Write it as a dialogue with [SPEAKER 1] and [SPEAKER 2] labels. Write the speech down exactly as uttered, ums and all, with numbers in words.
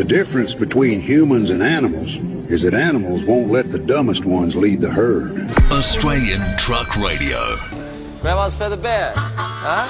[SPEAKER 1] The difference between humans and animals is that animals won't let the dumbest ones lead the herd.
[SPEAKER 2] Australian Truck Radio.
[SPEAKER 3] Grandma's feather bed, huh?